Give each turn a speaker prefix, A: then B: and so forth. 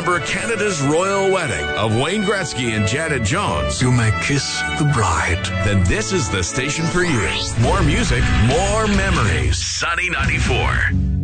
A: remember Canada's royal wedding of Wayne Gretzky and Janet Jones,
B: You may kiss the bride.
A: then this is the station for you. More music, more memories. Sunny 94.